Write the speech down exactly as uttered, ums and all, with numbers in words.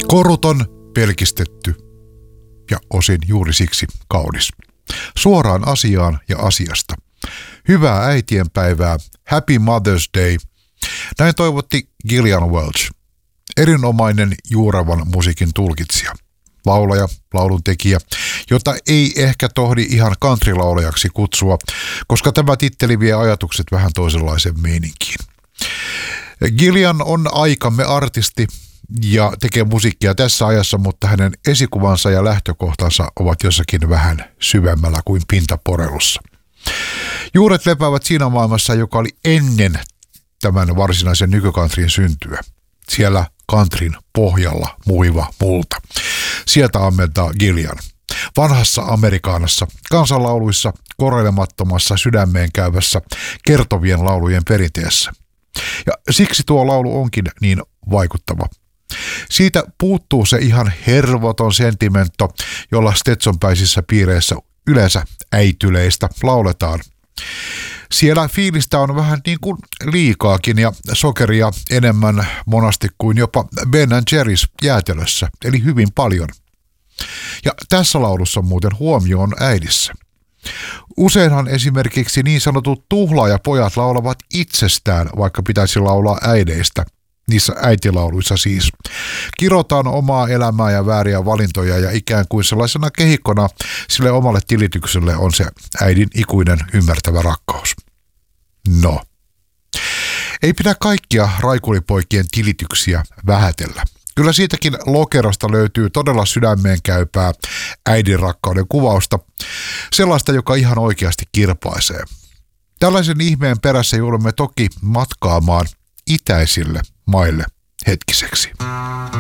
Koruton, pelkistetty ja osin juuri siksi kaunis. Suoraan asiaan ja asiasta. Hyvää äitienpäivää, Happy Mother's Day. Näin toivotti Gillian Welch. Erinomainen juuravan musiikin tulkitsija. Laulaja, lauluntekijä, jota ei ehkä tohdi ihan countrylaulajaksi kutsua, koska tämä titteli vie ajatukset vähän toisenlaiseen meininkiin. Gillian on aikamme artisti ja tekee musiikkia tässä ajassa, mutta hänen esikuvansa ja lähtökohtansa ovat jossakin vähän syvemmällä kuin pintaporelussa. Juuret lepäävät siinä maailmassa, joka oli ennen tämän varsinaisen nykykantrin syntyä. Siellä kantrin pohjalla muiva multa. Sieltä ammentaa Gillian. Vanhassa Amerikaanassa, kansanlauluissa, korailemattomassa sydämeen käyvässä, kertovien laulujen perinteessä. Ja siksi tuo laulu onkin niin vaikuttava. Siitä puuttuu se ihan hervoton sentimentto, jolla stetsonpäisissä piireissä yleensä äityleistä lauletaan. Siellä fiilistä on vähän niin kuin liikaakin ja sokeria enemmän monasti kuin jopa Ben and Jerry's jäätelössä, eli hyvin paljon. Ja tässä laulussa muuten huomio on äidissä. Useinhan esimerkiksi niin sanotut tuhlaajapojat laulavat itsestään, vaikka pitäisi laulaa äideistä, niissä äitilauluissa siis. Kirotaan omaa elämää ja vääriä valintoja ja ikään kuin sellaisena kehikkona sille omalle tilitykselle on se äidin ikuinen ymmärtävä rakkaus. No. Ei pidä kaikkia raikulipoikien tilityksiä vähätellä. Kyllä siitäkin lokerosta löytyy todella sydämeen käypää äidin rakkauden kuvausta, sellaista, joka ihan oikeasti kirpaisee. Tällaisen ihmeen perässä joudumme toki matkaamaan itäisille maille hetkiseksi.